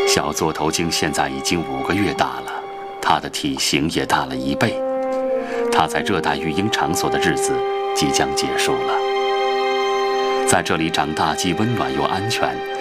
小座头鲸现在已经5个月大了，它的体型也大了1倍。它在热带育婴场所的日子即将结束了。在这里长大既温暖又安全，